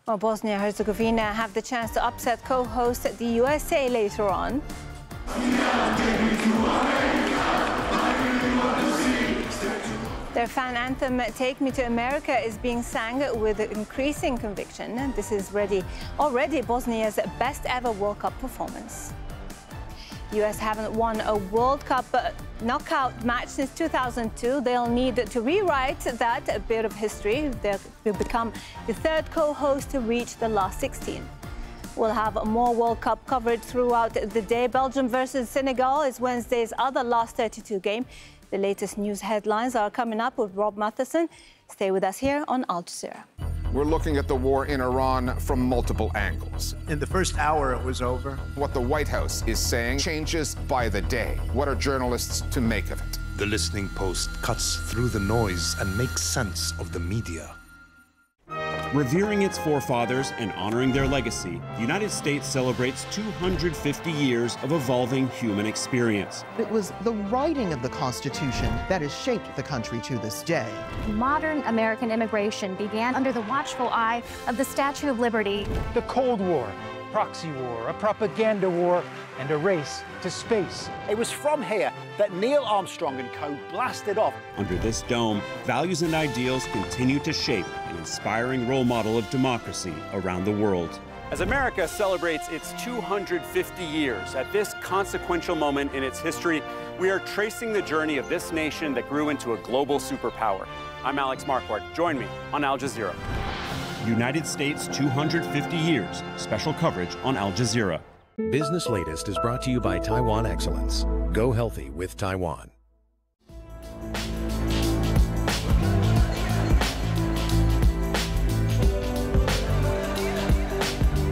Well, Bosnia-Herzegovina have the chance to upset co-host the USA later on. Their fan anthem, Take Me to America, is being sang with increasing conviction. This is already Bosnia's best ever World Cup performance. US haven't won a World Cup knockout match since 2002. They'll need to rewrite that bit of history. They'll become the third co-host to reach the last 16. We'll have more World Cup coverage throughout the day. Belgium versus Senegal is Wednesday's other last 32 game. The latest news headlines are coming up with Rob Matheson. Stay with us here on Al Jazeera. We're looking at the war in Iran from multiple angles. In the first hour, it was over. What the White House is saying changes by the day. What are journalists to make of it? The Listening Post cuts through the noise and makes sense of the media. Revering its forefathers and honoring their legacy, the United States celebrates 250 years of evolving human experience. It was the writing of the Constitution that has shaped the country to this day. Modern American immigration began under the watchful eye of the Statue of Liberty. The Cold War, proxy war, a propaganda war, and a race to space. It was from here that Neil Armstrong and co. blasted off. Under this dome, values and ideals continue to shape an inspiring role model of democracy around the world. As America celebrates its 250 years, at this consequential moment in its history, we are tracing the journey of this nation that grew into a global superpower. I'm Alex Marquardt. Join me on Al Jazeera. United States 250 years. Special coverage on Al Jazeera. Business Latest is brought to you by Taiwan Excellence. Go healthy with Taiwan.